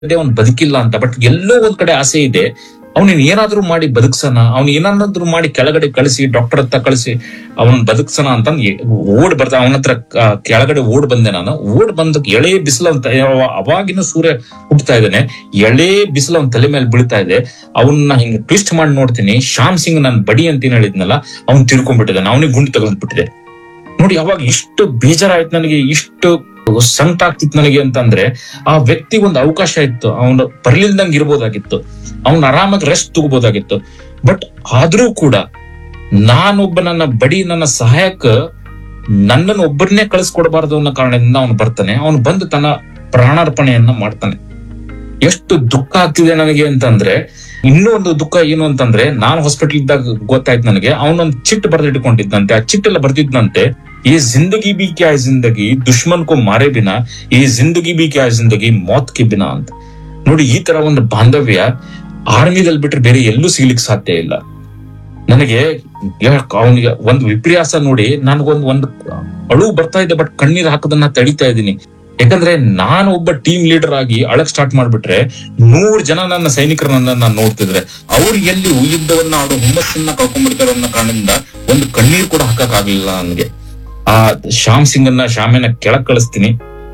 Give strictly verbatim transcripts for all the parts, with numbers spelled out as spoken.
ಅವ್ನು ಬದುಕಿಲ್ಲ ಅಂತ. ಬಟ್ ಎಲ್ಲೋ ಒಂದ್ ಕಡೆ ಆಸೆ ಇದೆ, ಅವನಿನ್ ಏನಾದ್ರೂ ಮಾಡಿ ಬದುಕ್ಸನ, ಅವ್ನ ಏನಾದ್ರೂ ಮಾಡಿ ಕೆಳಗಡೆ ಕಳಿಸಿ ಡಾಕ್ಟರ್ ಹತ್ರ ಕಳಿಸಿ ಅವನ್ ಬದುಕ್ಸನ ಅಂತ ಓಡ್ ಬರ್ತಾ ಅವನ ಹತ್ರ ಕೆಳಗಡೆ ಓಡ್ ಬಂದೆ ನಾನು. ಓಡ್ ಬಂದ ಎಳೆ ಬಿಸಿಲು ಅಂತ ಅವಾಗಿನ ಸೂರ್ಯ ಹುಟ್ಟತಾ ಇದ್ದಾನೆ, ಎಳೆ ಬಿಸಿಲು ಅವನ ತಲೆ ಮೇಲೆ ಬೀಳ್ತಾ ಇದೆ. ಅವನ್ನ ಹಿಂಗ್ ಟ್ವಿಸ್ಟ್ ಮಾಡಿ ನೋಡ್ತೀನಿ, ಶ್ಯಾಮ್ ಸಿಂಗ್ ನನ್ ಬಡಿ ಅಂತ ಹೇಳಿದ್ನಲ್ಲ ಅವ್ನ್ ತಿರ್ಕೊಂಡ್ಬಿಟ್ಟಿದ್ದಾನೆ, ಅವನಿಗೆ ಗುಂಡು ತಗೊಂಡ್ಬಿಟ್ಟಿದೆ. ನೋಡಿ ಅವಾಗ ಇಷ್ಟು ಬೇಜಾರಾಯ್ತು ನನಗೆ, ಇಷ್ಟು ಸಂಕಟ ಆಗ್ತಿತ್ತು ನನಗೆ ಅಂತಂದ್ರೆ ಆ ವ್ಯಕ್ತಿ ಒಂದು ಅವಕಾಶ ಇತ್ತು, ಅವನು ಬರ್ಲಿಲ್ದಂಗೆ ಇರ್ಬೋದಾಗಿತ್ತು, ಅವನ್ ಆರಾಮಾಗಿ ರೆಸ್ಟ್ ತಗೋಬೋದಾಗಿತ್ತು. ಬಟ್ ಆದ್ರೂ ಕೂಡ ನಾನೊಬ್ಬ ನನ್ನ ಬಡಿ ನನ್ನ ಸಹಾಯಕ ನನ್ನನ್ನು ಒಬ್ಬರನ್ನೇ ಕಳಿಸ್ಕೊಡ್ಬಾರ್ದು ಅನ್ನೋ ಕಾರಣದಿಂದ ಅವನು ಬರ್ತಾನೆ. ಅವನು ಬಂದು ತನ್ನ ಪ್ರಾಣಾರ್ಪಣೆಯನ್ನ ಮಾಡ್ತಾನೆ. ಎಷ್ಟು ದುಃಖ ಆಗ್ತಿದೆ ನನಗೆ ಅಂತಂದ್ರೆ, ಇನ್ನೂ ಒಂದು ದುಃಖ ಏನು ಅಂತಂದ್ರೆ, ನಾನು ಹಾಸ್ಪಿಟಲ್ ಇದ್ದಾಗ ಗೊತ್ತಾಯ್ತು ನನಗೆ, ಅವನೊಂದು ಚಿಟ್ ಬರೆದಿಟ್ಕೊಂಡಿದ್ದಂತೆ. ಆ ಚಿಟ್ ಎಲ್ಲ ಬರ್ದಿದ್ದಂತೆ, ಈ ಜಿಂದಗಿ ಬಿ ಕ್ಯಾ ಜಿಂದಗಿ ದುಶ್ಮನ್ ಕೋ ಮಾರೆ ಬಿನಾ, ಈ ಜಿಂದಗಿ ಬಿ ಕ್ಯಾ ಜಿಂದಗಿ ಮೌತ್ ಕೆ ಬಿನಾ ಅಂತ. ನೋಡಿ ಈ ತರ ಒಂದು ಬಾಂಧವ್ಯ ಆರ್ಮಿದಲ್ಲಿ ಬಿಟ್ರೆ ಬೇರೆ ಎಲ್ಲೂ ಸಿಗ್ಲಿಕ್ಕೆ ಸಾಧ್ಯ ಇಲ್ಲ. ನನಗೆ ಅವನಿಗೆ ಒಂದು ವಿಪರ್ಯಾಸ ನೋಡಿ ನನಗೊಂದು ಒಂದು ಅಳು ಬರ್ತಾ ಇದೆ, ಬಟ್ ಕಣ್ಣೀರ್ ಹಾಕೋದನ್ನ ತಡಿತಾ ಇದ್ದೀನಿ. ಯಾಕಂದ್ರೆ ನಾನು ಒಬ್ಬ ಟೀಮ್ ಲೀಡರ್ ಆಗಿ ಅಳಕ್ ಸ್ಟಾರ್ಟ್ ಮಾಡ್ಬಿಟ್ರೆ ನೂರ್ ಜನ ನನ್ನ ಸೈನಿಕರನ್ನ ನಾನು ನೋಡ್ತಿದ್ರೆ ಅವ್ರು ಎಲ್ಲಿ ಯುದ್ಧವನ್ನ ಆಡೋ ಹುಮ್ಮಸ್ಸನ್ನ ಕಳ್ಕೊಂಡ್ಬಿಡ್ತಾರೆ ಅನ್ನೋ ಕಾರಣದಿಂದ ಒಂದು ಕಣ್ಣೀರ್ ಕೂಡ ಹಾಕಕ್ ಆಗ್ಲಿಲ್ಲ ನನಗೆ. ಆ ಶ್ಯಾಮ್ ಸಿಂಗನ್ನ ಶಾಮೆನ ಕೆಳಗ್ ಕಳಿಸ್ತೀನಿ,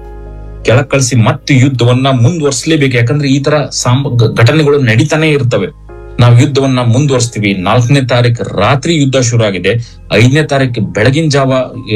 ಕೆಳಗ್ ಕಳಿಸಿ ಮತ್ತೆ ಯುದ್ಧವನ್ನ ಮುಂದುವರ್ಸ್ಲೇಬೇಕು. ಯಾಕಂದ್ರೆ ಈ ತರ ಸಾಂಬ ಘಟನೆಗಳು ನಡೀತಾನೆ ಇರ್ತವೆ. ನಾವು ಯುದ್ಧವನ್ನ ಮುಂದುವರಿಸ್ತೀವಿ. ನಾಲ್ಕನೇ ತಾರೀಕು ರಾತ್ರಿ ಯುದ್ಧ ಶುರು ಆಗಿದೆ, ಐದನೇ ತಾರೀಕು ಬೆಳಗಿನ ಜಾವ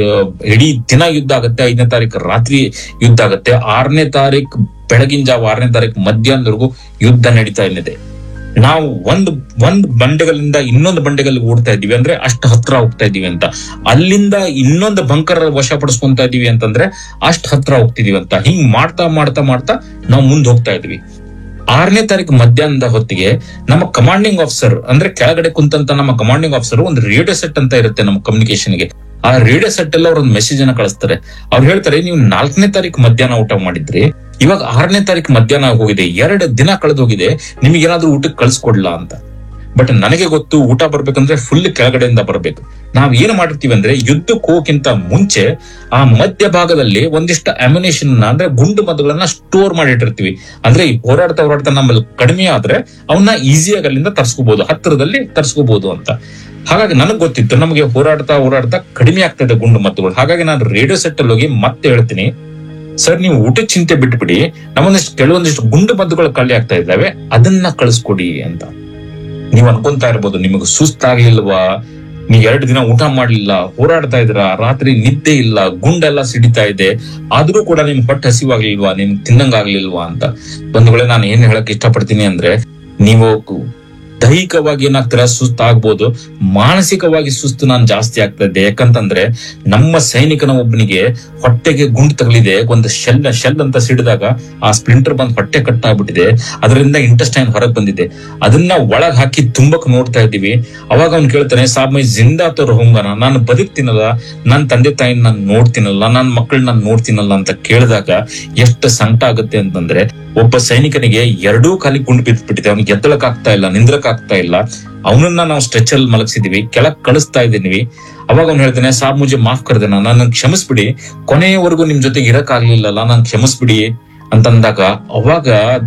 ಇಡೀ ದಿನ ಯುದ್ಧ ಆಗುತ್ತೆ, ಐದನೇ ತಾರೀಕು ರಾತ್ರಿ ಯುದ್ಧ ಆಗುತ್ತೆ, ಆರನೇ ತಾರೀಕು ಬೆಳಗಿನ ಜಾವ ಆರನೇ ತಾರೀಕು ಮಧ್ಯಾಹ್ನದವರೆಗೂ ಯುದ್ಧ ನಡೀತಾ ಇದೆ. ನಾವು ಒಂದ್ ಒಂದ್ ಬಂಡೆಗಳಿಂದ ಇನ್ನೊಂದು ಬಂಡೆಗಳಿಗೆ ಓಡ್ತಾ ಇದೀವಿ ಅಂದ್ರೆ ಅಷ್ಟು ಹತ್ರ ಹೋಗ್ತಾ ಇದೀವಿ ಅಂತ, ಅಲ್ಲಿಂದ ಇನ್ನೊಂದು ಬಂಕರ್ ವಶಪಡಿಸ್ಕೊಂತ ಇದೀವಿ ಅಂತಂದ್ರೆ ಅಷ್ಟು ಹತ್ರ ಹೋಗ್ತಿದೀವಿ ಅಂತ. ಹಿಂಗ್ ಮಾಡ್ತಾ ಮಾಡ್ತಾ ಮಾಡ್ತಾ ನಾವು ಮುಂದೆ ಹೋಗ್ತಾ ಇದೀವಿ. ಆರನೇ ತಾರೀಕು ಮಧ್ಯಾಹ್ನದ ಹೊತ್ತಿಗೆ ನಮ್ಮ ಕಮಾಂಡಿಂಗ್ ಆಫೀಸರ್ ಅಂದ್ರೆ ಕೆಳಗಡೆ ಕುಂತಂತ ನಮ್ಮ ಕಮಾಂಡಿಂಗ್ ಆಫೀಸರ್ ಒಂದು ರೇಡಿಯೋ ಸೆಟ್ ಅಂತ ಇರುತ್ತೆ ನಮ್ಮ ಕಮ್ಯುನಿಕೇಶನ್ಗೆ. ಆ ರೇಡಿಯೋ ಸೆಟ್ ಎಲ್ಲ ಅವ್ರೊಂದು ಮೆಸೇಜ್ ಅನ್ನ ಕಳಿಸ್ತಾರೆ. ಅವ್ರು ಹೇಳ್ತಾರೆ, ನೀವು ನಾಲ್ಕನೇ ತಾರೀಕು ಮಧ್ಯಾಹ್ನ ಊಟ ಮಾಡಿದ್ರಿ, ಇವಾಗ ಆರನೇ ತಾರೀಕು ಮಧ್ಯಾಹ್ನ ಹೋಗಿದೆ, ಎರಡು ದಿನ ಕಳೆದೋಗಿದೆ, ನಿಮ್ಗೆ ಏನಾದ್ರೂ ಊಟಕ್ಕೆ ಕಳ್ಸ್ಕೊಡ್ಲಾ ಅಂತ. ಬಟ್ ನನಗೆ ಗೊತ್ತು, ಊಟ ಬರ್ಬೇಕಂದ್ರೆ ಫುಲ್ ಕೆಳಗಡೆಯಿಂದ ಬರ್ಬೇಕು. ನಾವ್ ಏನ್ ಮಾಡಿರ್ತೀವಿ ಅಂದ್ರೆ ಯುದ್ಧಕ್ಕೆ ಹೋಗಕ್ಕಿಂತ ಮುಂಚೆ ಆ ಮಧ್ಯ ಭಾಗದಲ್ಲಿ ಒಂದಿಷ್ಟು ಅಮ್ಯುನೇಷನ್ ಅಂದ್ರೆ ಗುಂಡು ಮದ್ದುಗಳನ್ನ ಸ್ಟೋರ್ ಮಾಡಿಟ್ಟಿರ್ತೀವಿ. ಅಂದ್ರೆ ಈ ಹೋರಾಡ್ತಾ ಹೋರಾಡ್ತಾ ನಮ್ಮಲ್ಲಿ ಕಡಿಮೆ ಆದ್ರೆ ಅವನ್ನ ಈಸಿಯಾಗಿ ಅಲ್ಲಿಂದ ತರ್ಸ್ಕೋಬಹುದು, ಹತ್ತಿರದಲ್ಲಿ ತರ್ಸ್ಕೋಬಹುದು ಅಂತ. ಹಾಗಾಗಿ ನನಗ್ ಗೊತ್ತಿತ್ತು ನಮಗೆ ಹೋರಾಡ್ತಾ ಹೋರಾಡ್ತಾ ಕಡಿಮೆ ಆಗ್ತಾ ಇದೆ ಗುಂಡು ಮದ್ದುಗಳು. ಹಾಗಾಗಿ ನಾನು ರೇಡಿಯೋ ಸೆಟ್ ಅಲ್ಲಿ ಹೋಗಿ ಮತ್ತೆ ಹೇಳ್ತೀನಿ, ಸರ್ ನೀವು ಊಟದ ಚಿಂತೆ ಬಿಟ್ಬಿಡಿ, ನಮ್ಮೊಂದಿಷ್ಟು ಕೆಲವೊಂದಿಷ್ಟು ಗುಂಡು ಮದ್ದುಗಳು ಖಾಲಿ ಆಗ್ತಾ ಇದ್ದಾವೆ, ಅದನ್ನ ಕಳಿಸ್ಕೊಡಿ ಅಂತ. ನೀವ್ ಅನ್ಕೊಂತಾ ಇರ್ಬೋದು, ನಿಮಗ್ ಸುಸ್ತಾಗ್ಲಿಲ್ವಾ, ನೀವ್ ಎರಡು ದಿನ ಊಟ ಮಾಡ್ಲಿಲ್ಲ, ಹೋರಾಡ್ತಾ ಇದ್ರ, ರಾತ್ರಿ ನಿದ್ದೆ ಇಲ್ಲ, ಗುಂಡೆಲ್ಲ ಸಿಡಿತಾ ಇದೆ, ಆದ್ರೂ ಕೂಡ ನಿಮ್ ಹೊಟ್ಟೆ ಹಸಿವಾಗ್ಲಿಲ್ವಾ, ನಿಮ್ಗೆ ತಿನ್ನಂಗಾಗ್ಲಿಲ್ವಾ ಅಂತ. ಬಂಧುಗಳೇ, ನಾನು ಏನ್ ಹೇಳಕ್ ಇಷ್ಟಪಡ್ತೀನಿ ಅಂದ್ರೆ, ನೀವು ದೈಹಿಕವಾಗಿ ಏನಾಗ್ತೀರಾ ಸುಸ್ತು ಆಗ್ಬೋದು, ಮಾನಸಿಕವಾಗಿ ಸುಸ್ತು ನಾನು ಜಾಸ್ತಿ ಆಗ್ತಾ ಇದ್ದೆ. ಯಾಕಂತಂದ್ರೆ ನಮ್ಮ ಸೈನಿಕನ ಒಬ್ಬನಿಗೆ ಹೊಟ್ಟೆಗೆ ಗುಂಡು ತಗಲಿದೆ, ಒಂದು ಶೆಲ್ ಶೆಲ್ ಅಂತ ಸಿಡಿದಾಗ ಆ ಸ್ಪ್ಲಿಂಟರ್ ಬಂದ್ ಹೊಟ್ಟೆ ಕಟ್ಟಾಗ್ಬಿಟ್ಟಿದೆ, ಅದರಿಂದ ಇಂಟೆಸ್ಟೈನ್ ಹೊರಗೆ ಬಂದಿದೆ, ಅದನ್ನ ಒಳಗ್ ಹಾಕಿ ತುಂಬಕ್ ನೋಡ್ತಾ ಇದ್ದೀವಿ. ಅವಾಗ ಅವ್ನು ಕೇಳ್ತಾನೆ, ಸಾಬ್ ಮೈ ಜಿಂದಾ ತೋ ರಹೂಂಗನ, ನಾನು ಬದುಕ್ತೀನಲ್ಲ, ನನ್ ತಂದೆ ತಾಯಿನ ನಾನು ನೋಡ್ತೀನಲ್ಲ, ನನ್ ಮಕ್ಕಳನ್ನ ನಾನು ನೋಡ್ತೀನಲ್ಲ ಅಂತ ಕೇಳಿದಾಗ ಎಷ್ಟು ಸಂಕಟ ಆಗುತ್ತೆ ಅಂತಂದ್ರೆ, ಒಬ್ಬ ಸೈನಿಕನಿಗೆ ಎರಡೂ ಕಾಲಿ ಗುಂಡು ಬಿದ್ದ್ಬಿಟ್ಟಿದೆ, ಅವ್ನಿಗೆ ಎದ್ದಳಕ್ ಆಗ್ತಾ ಇಲ್ಲ, ನಿಂದ್ರಕ್ ಆಗ್ತಾ ಇಲ್ಲ, ಅವನನ್ನ ನಾವು ಸ್ಟ್ರೆಚರ್ ಮಲಗಿಸಿದೀವಿ, ಕೆಳಗ್ ಕಳಿಸ್ತಾ ಇದೀವಿ. ಅವಾಗ ಅವ್ನು ಹೇಳ್ತಾನೆ, ಸಾಬ್ ಮುಜೆ ಮಾಫ್ ಕರ್ದೇನಾ, ನನ್ನ ಕ್ಷಮಿಸ್ಬಿಡಿ, ಕೊನೆಯವರೆಗೂ ನಿಮ್ ಜೊತೆಗೆ ಇರಕ್ ಆಗ್ಲಿಲ್ಲಲ್ಲ, ನಾನ್ ಕ್ಷಮಿಸ್ಬಿಡಿ ಅಂತಂದಾಗ ಅವಾಗ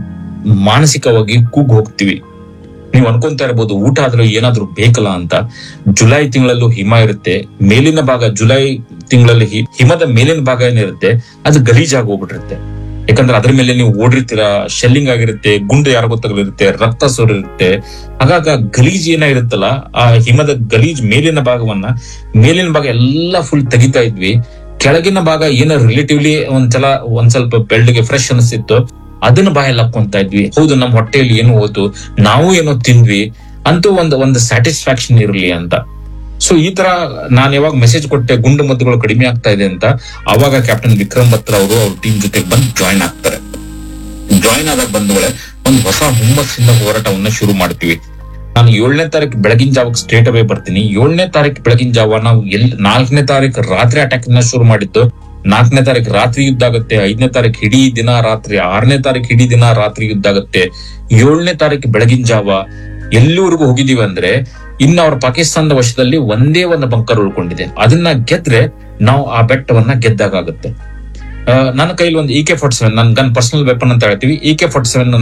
ಮಾನಸಿಕವಾಗಿ ಕೂಗ್ ಹೋಗ್ತೀವಿ. ನೀವ್ ಅನ್ಕೊಂತಾ ಇರ್ಬೋದು, ಊಟ ಆದ್ರೂ ಏನಾದ್ರೂ ಬೇಕಲ್ಲ ಅಂತ. ಜುಲೈ ತಿಂಗಳಲ್ಲೂ ಹಿಮ ಇರುತ್ತೆ, ಮೇಲಿನ ಭಾಗ ಜುಲೈ ತಿಂಗಳಲ್ಲಿ ಹಿಮದ ಮೇಲಿನ ಭಾಗ ಏನಿರುತ್ತೆ ಅದು ಗಲೀಜಾಗಿ ಹೋಗ್ಬಿಟ್ಟಿರುತ್ತೆ. ಯಾಕಂದ್ರೆ ಅದ್ರ ಮೇಲೆ ನೀವು ಓಡಿರ್ತೀರಾ, ಶೆಲ್ಲಿಂಗ್ ಆಗಿರುತ್ತೆ, ಗುಂಡು ಯಾರು ಗೊತ್ತಾಗಿರುತ್ತೆ, ರಕ್ತ ಸೋರಿರುತ್ತೆ. ಹಾಗಾಗ ಗಲೀಜ್ ಏನಾಗಿರುತ್ತಲ್ಲ, ಆ ಹಿಮದ ಗಲೀಜ್ ಮೇಲಿನ ಭಾಗವನ್ನ ಮೇಲಿನ ಭಾಗ ಎಲ್ಲಾ ಫುಲ್ ತೆಗಿತಾ ಇದ್ವಿ. ಕೆಳಗಿನ ಭಾಗ ಏನೋ ರಿಲೇಟಿವ್ಲಿ ಒಂದ್ಸಲ ಒಂದ್ ಸ್ವಲ್ಪ ಬೆಳ್ಳಿಗೆ ಫ್ರೆಶ್ ಅನಿಸ್ತಿತ್ತು, ಅದನ್ನ ಬಾಯಲ್ಲಿ ಹಾಕೊಂತ ಇದ್ವಿ. ಹೌದು, ನಮ್ ಹೊಟ್ಟೆಯಲ್ಲಿ ಏನು ಹೋಯ್ತು, ನಾವು ಏನೋ ತಿಂದ್ವಿ ಅಂತೂ ಒಂದು ಒಂದು ಸ್ಯಾಟಿಸ್ಫ್ಯಾಕ್ಷನ್ ಇರಲಿ ಅಂತ. ಸೊ ಈ ತರ ನಾನು ಯಾವಾಗ ಮೆಸೇಜ್ ಕೊಟ್ಟೆ ಗುಂಡು ಮದ್ದುಗಳು ಕಡಿಮೆ ಆಗ್ತಾ ಇದೆ ಅಂತ, ಅವಾಗ ಕ್ಯಾಪ್ಟನ್ ವಿಕ್ರಮ್ ಬತ್ರಾ ಅವರು ಅವ್ರ ಟೀಮ್ ಜೊತೆಗೆ ಬಂದು ಜಾಯಿನ್ ಆಗ್ತಾರೆ. ಜಾಯಿನ್ ಆದಾಗ ಬಂದವಳೆ ಒಂದು ಹೊಸ ಹುಮ್ಮಸ್ಸಿಂದ ಹೋರಾಟವನ್ನ ಶುರು ಮಾಡ್ತೀವಿ. ನಾನು ಏಳನೇ ತಾರೀಕು ಬೆಳಗಿನ ಜಾವಕ್ಕೆ ಸ್ಟ್ರೇಟ್ ಅವೇ ಬರ್ತೀನಿ. ಏಳನೇ ತಾರೀಕು ಬೆಳಗಿನ ಜಾವ ನಾವು ಎಲ್ ನಾಲ್ಕನೇ ತಾರೀಕು ರಾತ್ರಿ ಅಟ್ಯಾಕ್ ಶುರು ಮಾಡಿದ್ದು, ನಾಲ್ಕನೇ ತಾರೀಕು ರಾತ್ರಿ ಯುದ್ಧ ಆಗುತ್ತೆ, ಐದನೇ ತಾರೀಕು ಇಡೀ ದಿನ ರಾತ್ರಿ, ಆರನೇ ತಾರೀಕು ಇಡೀ ದಿನ ರಾತ್ರಿ ಯುದ್ಧ ಆಗುತ್ತೆ. ಏಳನೇ ತಾರೀಕು ಬೆಳಗಿನ ಜಾವ ಎಲ್ಲಿವರೆಗೂ ಹೋಗಿದೀವಿ ಅಂದ್ರೆ, ಇನ್ನು ಅವ್ರ ಪಾಕಿಸ್ತಾನದ ವಶದಲ್ಲಿ ಒಂದೇ ಒಂದು ಬಂಕರ್ ಉಳ್ಕೊಂಡಿದೆ, ಅದನ್ನ ಗೆದ್ರೆ ನಾವು ಆ ಬೆಟ್ಟವನ್ನ ಗೆದ್ದಾಗುತ್ತೆ. ನನ್ನ ಕೈಲಿ ಒಂದು ಇ ಕೆ ಫೋರ್ಟಿ ಸೆವೆನ್ ನನ್ ಗನ್ ಪರ್ಸನಲ್ ವೆಪನ್ ಅಂತ ಹೇಳ್ತೀವಿ, ಇ ಕೆ ಫೋರ್ಟಿ ಸೆವೆನ್